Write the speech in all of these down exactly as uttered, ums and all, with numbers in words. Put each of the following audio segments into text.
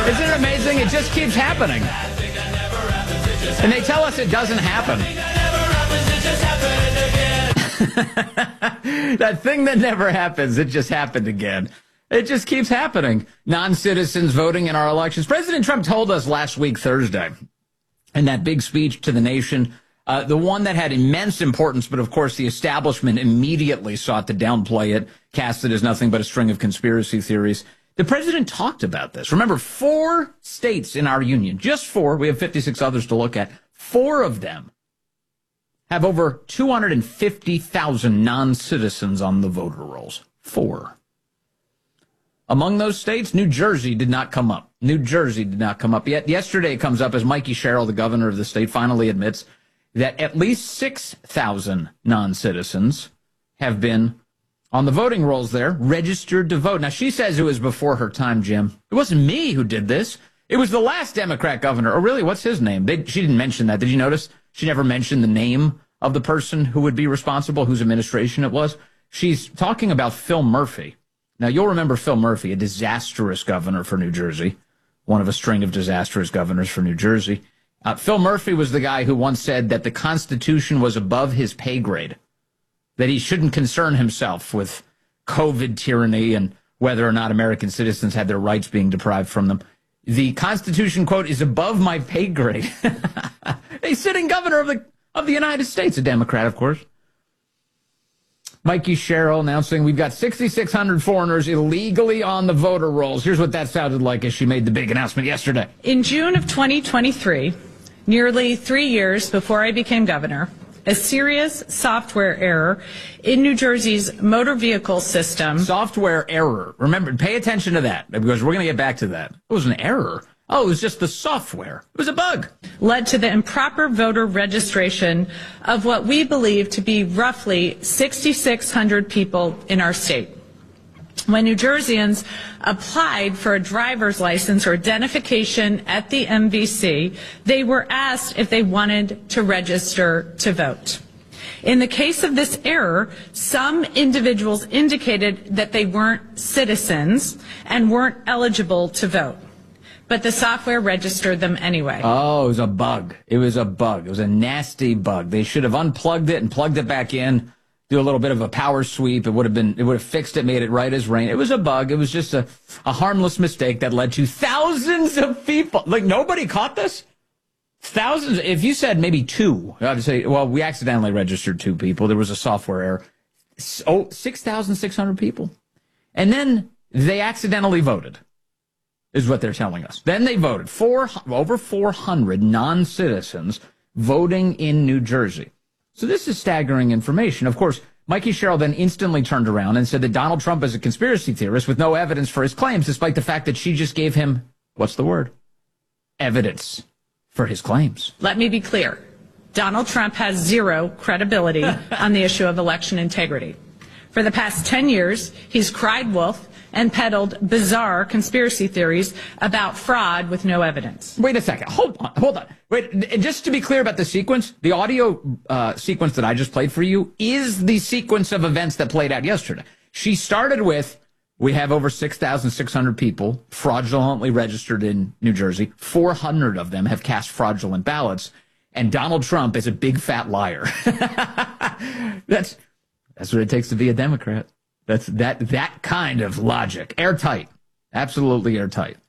Isn't it amazing? It just keeps happening. And they tell us it doesn't happen. That thing that never happens, it just happened again. It just keeps happening. Non-citizens voting in our elections. President Trump told us last week, Thursday, in that big speech to the nation, uh, the one that had immense importance, but of course the establishment immediately sought to downplay it, cast it as nothing but a string of conspiracy theories. The president talked about this. Remember, four states in our union, just four, we have fifty-six others to look at, four of them have over two hundred fifty thousand non-citizens on the voter rolls. Four. Among those states, New Jersey did not come up. New Jersey did not come up yet. Yesterday it comes up as Mikey Sherrill, the governor of the state, finally admits that at least six thousand non-citizens have been on the voting rolls there, registered to vote. Now, she says it was before her time, Jim. It wasn't me who did this. It was the last Democrat governor. Or really, what's his name? They, she didn't mention that. Did you notice? She never mentioned the name of the person who would be responsible, whose administration it was. She's talking about Phil Murphy. Now, you'll remember Phil Murphy, a disastrous governor for New Jersey, one of a string of disastrous governors for New Jersey. Uh, Phil Murphy was the guy who once said that the Constitution was above his pay grade, that he shouldn't concern himself with COVID tyranny and whether or not American citizens had their rights being deprived from them. The Constitution, quote, is above my pay grade. A sitting governor of the of the United States, a Democrat, of course. Mikey Sherrill announcing we've got sixty-six hundred foreigners illegally on the voter rolls. Here's what that sounded like as she made the big announcement yesterday. In June of twenty twenty-three, nearly three years before I became governor, a serious software error in New Jersey's motor vehicle system. Software error. Remember, pay attention to that, because we're going to get back to that. It was an error. Oh, it was just the software. It was a bug. Led to the improper voter registration of what we believe to be roughly sixty-six hundred people in our state. When New Jerseyans applied for a driver's license or identification at the M V C, they were asked if they wanted to register to vote. In the case of this error, some individuals indicated that they weren't citizens and weren't eligible to vote, but the software registered them anyway. Oh, it was a bug. It was a bug. It was a nasty bug. They should have unplugged it and plugged it back in. Do a little bit of a power sweep. It would have been, it would have fixed it, made it right as rain. It was a bug. It was just a, a harmless mistake that led to thousands of people. Like, nobody caught this? Thousands. If you said maybe two, I would say, well, we accidentally registered two people. There was a software error. Oh, six thousand six hundred people. And then they accidentally voted, is what they're telling us. Then they voted. Four, over four hundred non-citizens voting in New Jersey. So this is staggering information. Of course, Mikey Sherrill then instantly turned around and said that Donald Trump is a conspiracy theorist with no evidence for his claims, despite the fact that she just gave him, what's the word? Evidence for his claims. Let me be clear. Donald Trump has zero credibility on the issue of election integrity. For the past ten years, he's cried wolf and peddled bizarre conspiracy theories about fraud with no evidence. Wait a second. Hold on. Hold on. Wait, just to be clear about the sequence, the audio uh, sequence that I just played for you is the sequence of events that played out yesterday. She started with, we have over six thousand six hundred people fraudulently registered in New Jersey. four hundred of them have cast fraudulent ballots. And Donald Trump is a big fat liar. That's that's what it takes to be a Democrat. That's that that kind of logic. Airtight. Absolutely airtight.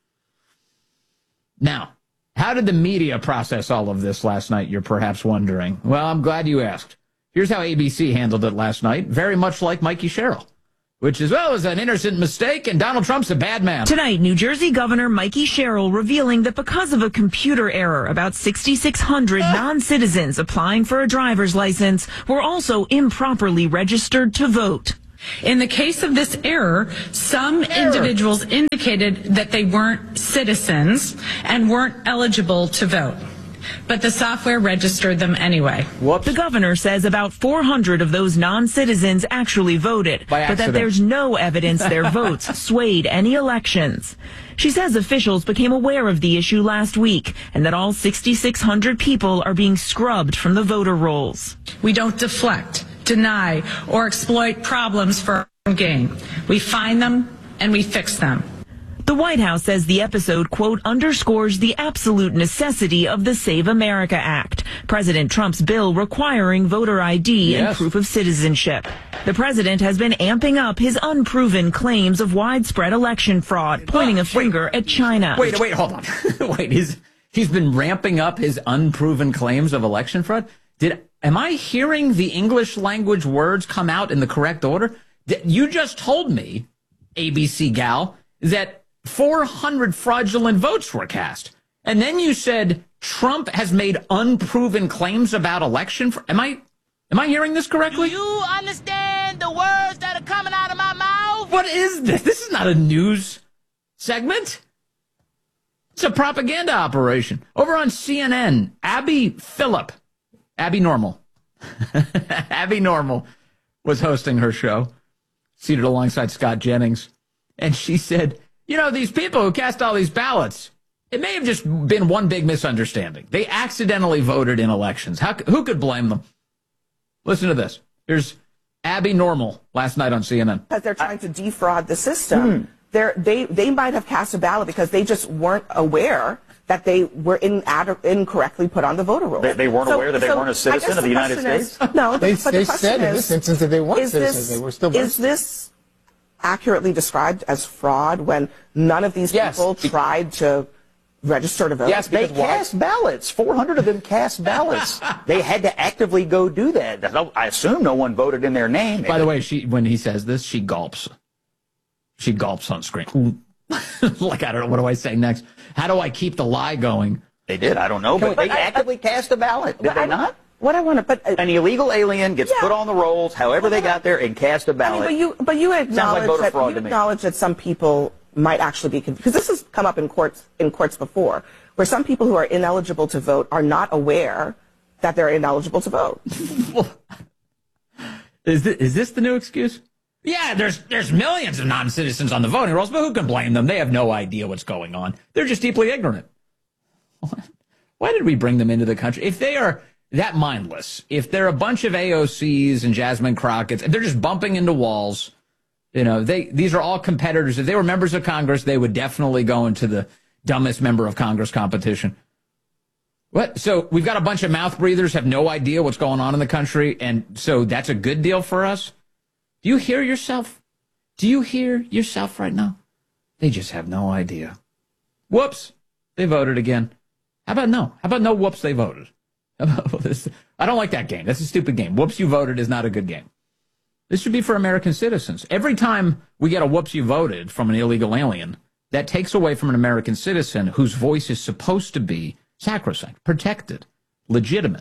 Now, how did the media process all of this last night, you're perhaps wondering? Well, I'm glad you asked. Here's how A B C handled it last night, very much like Mikey Sherrill, which as well is an innocent mistake, and Donald Trump's a bad man. Tonight, New Jersey Governor Mikey Sherrill revealing that because of a computer error, about sixty-six hundred non-citizens applying for a driver's license were also improperly registered to vote. In the case of this error, some error. individuals indicated that they weren't citizens and weren't eligible to vote, but the software registered them anyway. Whoops. The governor says about four hundred of those non-citizens actually voted, but that there's no evidence their votes swayed any elections. She says officials became aware of the issue last week and that all sixty-six hundred people are being scrubbed from the voter rolls. We don't deflect, deny, or exploit problems for our own gain. We find them and we fix them. The White House says the episode, quote, underscores the absolute necessity of the Save America Act, President Trump's bill requiring voter I D yes. and proof of citizenship. The president has been amping up his unproven claims of widespread election fraud, pointing a finger wait, at China. Wait, wait, hold on. wait, he's, he's been ramping up his unproven claims of election fraud? Did Am I hearing the English language words come out in the correct order? You just told me, A B C gal, that four hundred fraudulent votes were cast. And then you said Trump has made unproven claims about election. For, am I am I hearing this correctly? Do you understand the words that are coming out of my mouth? What is this? This is not a news segment. It's a propaganda operation. Over on C N N, Abby Phillip, Abby Normal, Abby Normal was hosting her show, seated alongside Scott Jennings. And she said, you know, these people who cast all these ballots, it may have just been one big misunderstanding. They accidentally voted in elections. How, who could blame them? Listen to this. Here's Abby Normal last night on C N N. Because they're trying to defraud the system. Hmm. They're, they they might have cast a ballot because they just weren't aware that they were in, ad, incorrectly put on the voter rolls. They, they weren't so, aware that they so weren't a citizen of the United is, States? No, they, but they the question said is, in this instance that they weren't citizens. This, they were still is this accurately described as fraud when none of these yes. people tried to register to vote? Yes, they cast why? ballots. four hundred of them cast ballots. They had to actively go do that. I assume no one voted in their name. By the way, she when he says this, she gulps. She gulps on screen. Like, I don't know, what do I say next? How do I keep the lie going? They did, I don't know, but, but they I, actively I, cast a ballot, did they I, not? What I want to, but uh, an illegal alien gets yeah. put on the rolls, however they got there, and cast a ballot. I mean, but you, but you acknowledge like that you acknowledge that some people might actually be confused, because this has come up in courts in courts before, where some people who are ineligible to vote are not aware that they're ineligible to vote. Is this, is this the new excuse? Yeah, there's there's millions of non-citizens on the voting rolls, but who can blame them? They have no idea what's going on. They're just deeply ignorant. Why did we bring them into the country? If they are that mindless, if they're a bunch of A O Cs and Jasmine Crockett's, they're just bumping into walls, you know, they these are all competitors. If they were members of Congress, they would definitely go into the dumbest member of Congress competition. What? So we've got a bunch of mouth breathers, have no idea what's going on in the country, and so that's a good deal for us? Do you hear yourself? Do you hear yourself right now? They just have no idea. Whoops, they voted again. How about no? How about no whoops, they voted? How about this? I don't like that game. That's a stupid game. Whoops, you voted is not a good game. This should be for American citizens. Every time we get a whoops, you voted from an illegal alien, that takes away from an American citizen whose voice is supposed to be sacrosanct, protected, legitimate.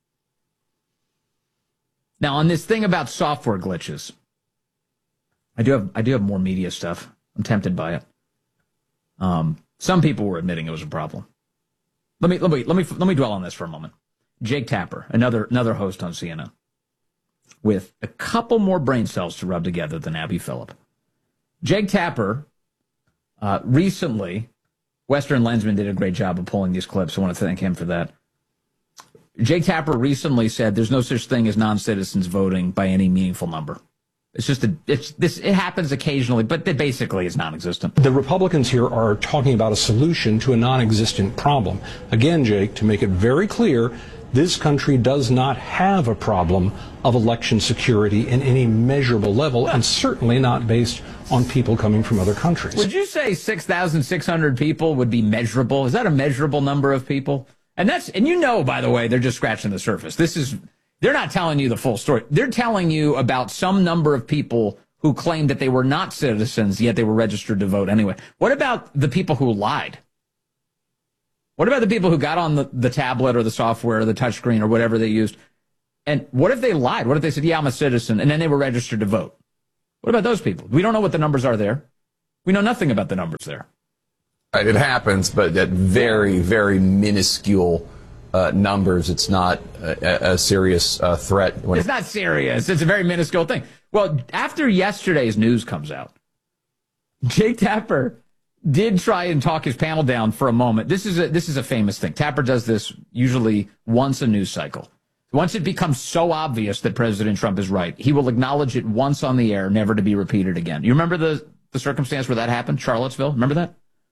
Now, on this thing about software glitches, I do have I do have more media stuff. I'm tempted by it. Um, some people were admitting it was a problem. Let me let me let me let me dwell on this for a moment. Jake Tapper, another another host on C N N, with a couple more brain cells to rub together than Abby Phillip. Jake Tapper uh, recently, Western Lensman did a great job of pulling these clips. I want to thank him for that. Jake Tapper recently said there's no such thing as non-citizens voting by any meaningful number. It's just a, it's this. It happens occasionally, but it basically is non-existent. The Republicans here are talking about a solution to a non-existent problem. Again, Jake, to make it very clear, this country does not have a problem of election security in any measurable level, and certainly not based on people coming from other countries. Would you say six thousand six hundred people would be measurable? Is that a measurable number of people? And that's, and you know, by the way, they're just scratching the surface. This is, they're not telling you the full story. They're telling you about some number of people who claimed that they were not citizens, yet they were registered to vote anyway. What about the people who lied? What about the people who got on the, the tablet or the software or the touchscreen or whatever they used? And what if they lied? What if they said, yeah, I'm a citizen, and then they were registered to vote? What about those people? We don't know what the numbers are there. We know nothing about the numbers there. It happens, but at very, very minuscule uh, numbers. It's not a, a serious uh, threat. When it's not serious. It's a very minuscule thing. Well, after yesterday's news comes out, Jake Tapper did try and talk his panel down for a moment. This is a, this is a famous thing. Tapper does this usually once a news cycle. Once it becomes so obvious that President Trump is right, he will acknowledge it once on the air, never to be repeated again. You remember the, the the circumstance where that happened? Charlottesville. Remember that?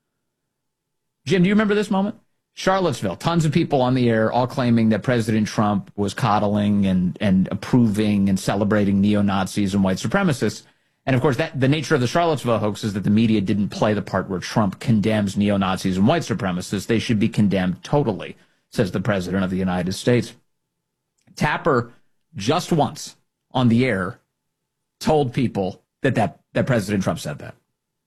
Jim, do you remember this moment? Charlottesville, tons of people on the air all claiming that President Trump was coddling and, and approving and celebrating neo-Nazis and white supremacists. And, of course, that the nature of the Charlottesville hoax is that the media didn't play the part where Trump condemns neo-Nazis and white supremacists. They should be condemned totally, says the President of the United States. Tapper, just once on the air, told people that, that, that President Trump said that.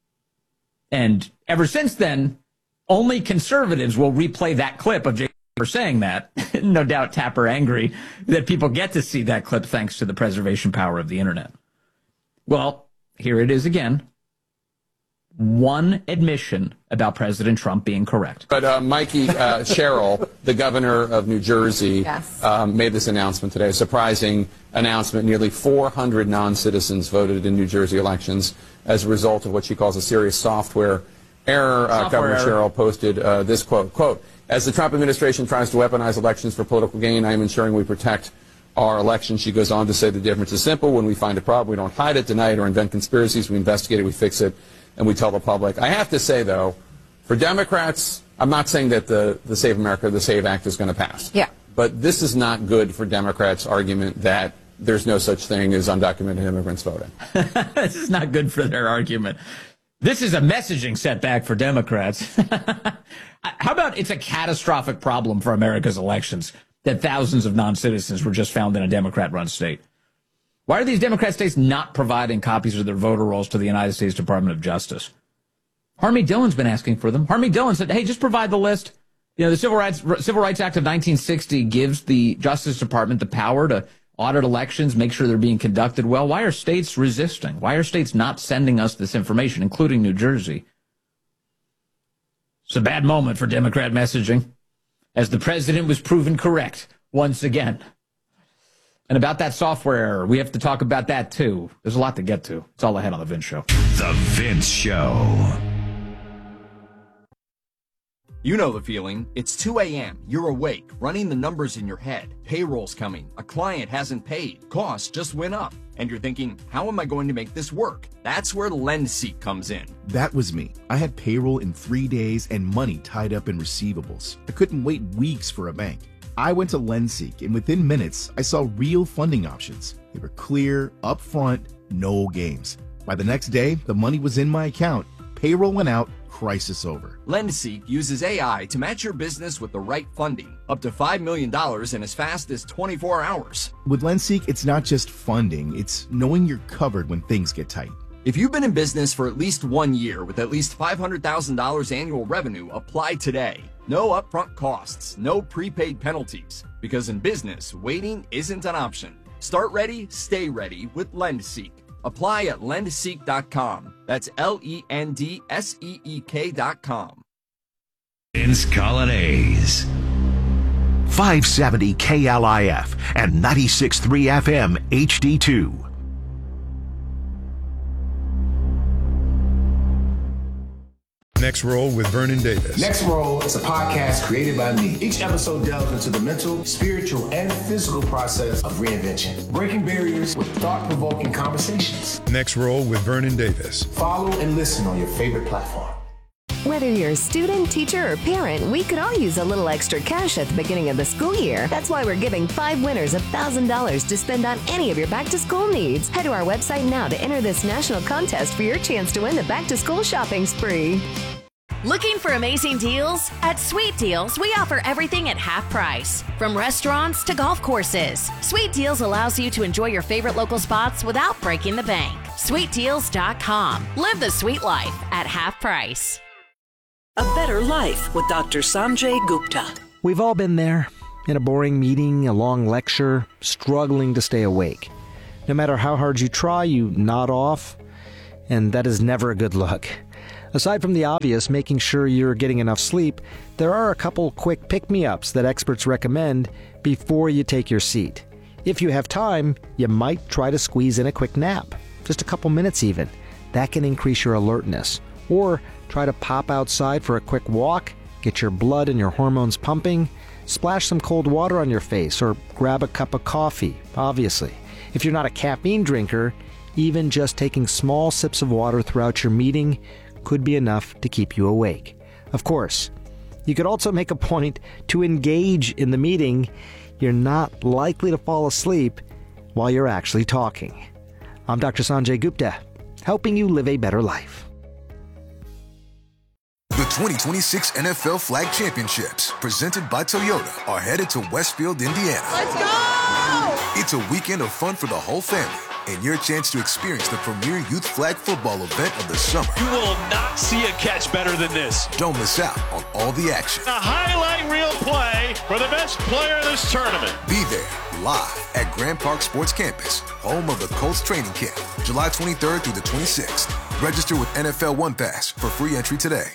And ever since then, only conservatives will replay that clip of Jay Tapper saying that. No doubt Tapper angry that people get to see that clip thanks to the preservation power of the internet. Well, here it is again. One admission about President Trump being correct. But uh, Mikey uh, Sherrill, the governor of New Jersey, yes. um, made this announcement today, a surprising announcement. Nearly four hundred non-citizens voted in New Jersey elections as a result of what she calls a serious software error. Uh, Governor error. Sherrill posted uh, this quote, quote, as the Trump administration tries to weaponize elections for political gain, I am ensuring we protect our election. She goes on to say the difference is simple. When we find a problem, we don't hide it, deny it, or invent conspiracies. We investigate it, we fix it, and we tell the public. I have to say, though, for Democrats, I'm not saying that the, the Save America, the SAVE Act is going to pass. Yeah. But this is not good for Democrats' argument that there's no such thing as undocumented immigrants voting. This is not good for their argument. This is a messaging setback for Democrats. How about it's a catastrophic problem for America's elections that thousands of non-citizens were just found in a Democrat-run state? Why are these Democrat states not providing copies of their voter rolls to the United States Department of Justice? Harmy Dillon's been asking for them. Harmy Dillon said, hey, just provide the list. You know, the Civil Rights Civil Rights Act of nineteen sixty gives the Justice Department the power to audit elections, make sure they're being conducted well. Why are states resisting? Why are states not sending us this information, including New Jersey? It's a bad moment for Democrat messaging, as the president was proven correct once again. And about that software error, we have to talk about that, too. There's a lot to get to. It's all ahead on The Vince Show. The Vince Show. You know the feeling. It's two a.m. You're awake, running the numbers in your head. Payroll's coming. A client hasn't paid. Costs just went up. And you're thinking, how am I going to make this work? That's where LendSeek comes in. That was me. I had payroll in three days and money tied up in receivables. I couldn't wait weeks for a bank. I went to LendSeek, and within minutes, I saw real funding options. They were clear, upfront, no games. By the next day, the money was in my account. Payroll went out. Crisis over. LendSeek uses A I to match your business with the right funding, up to five million dollars in as fast as twenty-four hours. With LendSeek, it's not just funding, it's knowing you're covered when things get tight. If you've been in business for at least one year with at least five hundred thousand dollars annual revenue, apply today. No upfront costs, no prepaid penalties, because in business, waiting isn't an option. Start ready, stay ready with LendSeek. Apply at lend seek dot com. That's L E N D S E E K dot com. Vince Colonnese. five seventy K L I F and ninety-six point three F M H D two. Next Roll with Vernon Davis. Next Roll is a podcast created by me. Each episode delves into the mental, spiritual, and physical process of reinvention, breaking barriers with thought-provoking conversations. Next Roll with Vernon Davis. Follow and listen on your favorite platform. Whether you're a student, teacher, or parent, we could all use a little extra cash at the beginning of the school year. That's why we're giving five winners one thousand dollars to spend on any of your back-to-school needs. Head to our website now to enter this national contest for your chance to win the back-to-school shopping spree. Looking for amazing deals? At Sweet Deals, we offer everything at half price. From restaurants to golf courses, Sweet Deals allows you to enjoy your favorite local spots without breaking the bank. sweet deals dot com. Live the sweet life at half price. A Better Life with Doctor Sanjay Gupta. We've all been there, in a boring meeting, a long lecture, struggling to stay awake. No matter how hard you try, you nod off, and that is never a good look. Aside from the obvious, making sure you're getting enough sleep, there are a couple quick pick-me-ups that experts recommend before you take your seat. If you have time, you might try to squeeze in a quick nap, just a couple minutes even. That can increase your alertness. Or try to pop outside for a quick walk, get your blood and your hormones pumping, splash some cold water on your face, or grab a cup of coffee, obviously. If you're not a caffeine drinker, Even just taking small sips of water throughout your meeting could be enough to keep you awake. Of course, you could also make a point to engage in the meeting. You're not likely to fall asleep while you're actually talking. I'm Doctor Sanjay Gupta, helping you live a better life. The twenty twenty-six N F L Flag Championships, presented by Toyota, are headed to Westfield, Indiana. Let's go! It's a weekend of fun for the whole family, and your chance to experience the premier youth flag football event of the summer. You will not see a catch better than this. Don't miss out on all the action. A highlight reel play for the best player of this tournament. Be there live at Grand Park Sports Campus, home of the Colts training camp, July twenty-third through the twenty-sixth. Register with N F L One Pass for free entry today.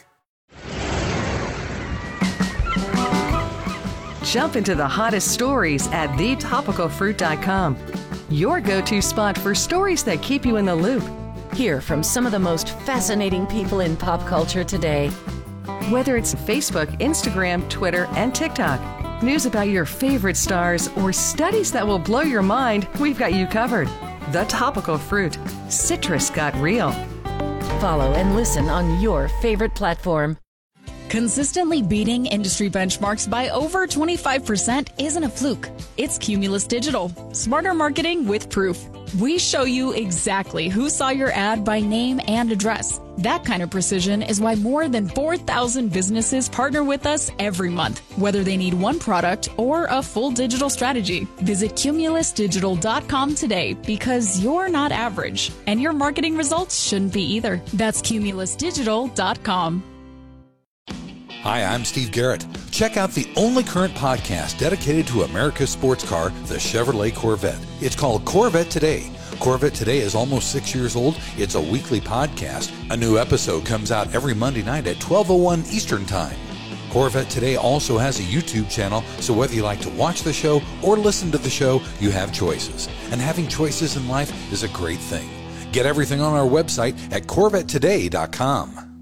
Jump into the hottest stories at the topical fruit dot com. Your go-to spot for stories that keep you in the loop. Hear from some of the most fascinating people in pop culture today. Whether it's Facebook, Instagram, Twitter, and TikTok, news about your favorite stars, or studies that will blow your mind, we've got you covered. The Topical Fruit. Citrus got real. Follow and listen on your favorite platform. Consistently beating industry benchmarks by over twenty-five percent isn't a fluke. It's Cumulus Digital. Smarter marketing with proof. We show you exactly who saw your ad by name and address. That kind of precision is why more than four thousand businesses partner with us every month, whether they need one product or a full digital strategy. Visit cumulus digital dot com today, because you're not average, and your marketing results shouldn't be either. That's cumulus digital dot com. Hi, I'm Steve Garrett. Check out the only current podcast dedicated to America's sports car, the Chevrolet Corvette. It's called Corvette Today. Corvette Today is almost six years old. It's a weekly podcast. A new episode comes out every Monday night at twelve oh one Eastern Time. Corvette Today also has a YouTube channel, so whether you like to watch the show or listen to the show, you have choices. And having choices in life is a great thing. Get everything on our website at corvette today dot com.